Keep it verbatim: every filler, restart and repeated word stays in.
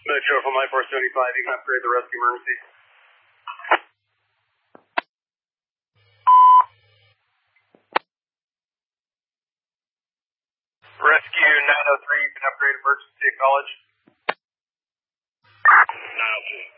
Metro from I four seventy-five, you can upgrade the rescue emergency. Rescue nine oh three, you can upgrade emergency at college. nine oh three.